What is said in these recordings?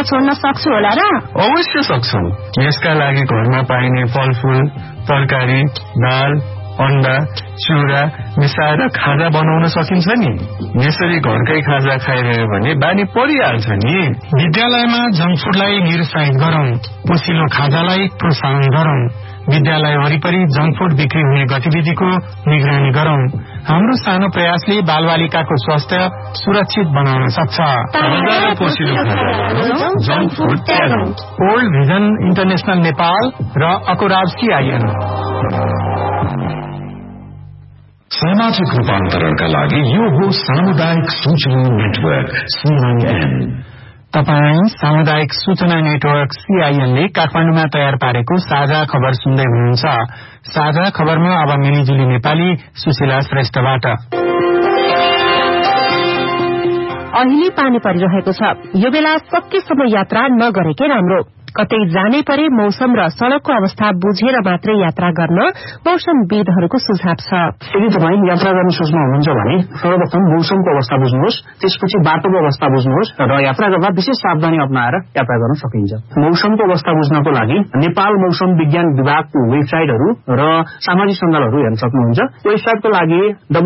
छोड्न सक्छु होला र? अवश्य सक्छौ। यसका लागि घरमा पाइने फलफूल, तरकारी, दाल, अण्डा, चिउरा मिसाएर खाजा बनाउन सकिन्छ नि। यसरी घरकै खाजा खाइरह्यो भने बानी परिहाल्छ नि। विद्यालयमा जंक फुडलाई निरुत्साहित गरौं, पोसिलो खाजालाई प्रोत्साहन गरौं, विद्यालय वरिपरि जंक फुड बिक्री हुने गतिविधिको निगरानी गरौं। हाम्रो सानो प्रयासले बालबालिकाको स्वास्थ्य सुरक्षित बनाउन सक्छ। Junk food त्यागौं। World vision international Nepal र अकोराब CIN। सामाजिक रूपान्तरणका लागि यो हो सामुदायिक सूचना नेटवर्क CIN। तपाई सामुदायिक सूचना नेटवर्क CIN ले काठमाडौँमा तयार पारेको साझा खबर सुन्दै हुनुहुन्छ। साझा खबरमा अब मिलिजुली नेपाली सुशीला श्रेष्ठबाट। अहिले पानी परिरहेको छ। यो बेला सकेसम्म यात्रा नगरेकै राम्रो। कतै जानै परे मौसम र सड़कको अवस्था बुझेर मात्रै यात्रा गर्न मौसमविदहरूको सुझाव छ। यदि तपाईँ यात्रा गर्न सोच्नु हुनुहुन्छ भने सर्वप्रथम मौसमको अवस्था बुझ्नुहोस्, त्यसपछि बाटोको अवस्था बुझ्नुहोस् र यात्रा गर्दा विशेष सावधानी अपनाएर यात्रा गर्न सकिन्छ। मौसमको अवस्था बुझ्नको लागि नेपाल मौसम विज्ञान विभागको वेबसाइटहरू र सामाजिक सञ्जालहरू हेर्न सक्नुहुन्छ। वेबसाइटको लागि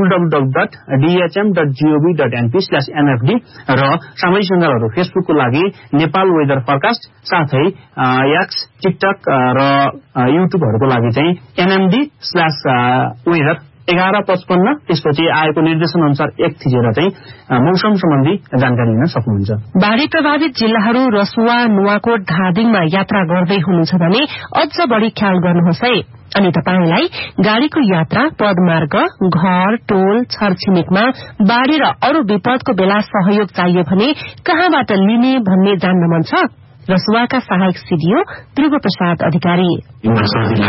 www.dhm.gov.np/nfd र सामाजिक सञ्जालहरू फेसबुकको लागि नेपाल वेदर फोरकास्ट, साथै एक्स, टिकटक र युट्युबहरूको लागि चाहिँ NMD/weather 1155। त्यसपछि आएको निर्देशन अनुसार एक थिचेर चाहिँ मौसम सम्बन्धी जानकारी लिन सक्नुहुन्छ। बाढ़ी प्रभावित जिल्लाहरू रसुवा, नुवाकोट, धादिङमा यात्रा गर्दै हुनुहुन्छ भने अझ बढ़ी ख्याल गर्नुहोस् है। अनि तपाईलाई गाड़ीको यात्रा, पदमार्ग, घर, टोल, छरछिमेकमा बाढ़ी र अरू विपदको बेला सहयोग चाहियो भने कहाँबाट लिने भन्ने जान्न मन छ? रसुवाका सहायक CDO ध्रुव प्रसाद अधिकारी।